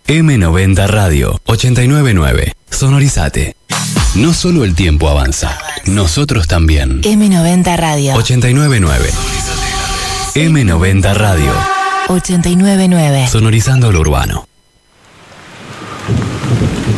M90 Radio 899. Sonorizate. No solo el tiempo avanza, nosotros también. M90 Radio 899. M90 Radio 899. Sonorizando lo urbano.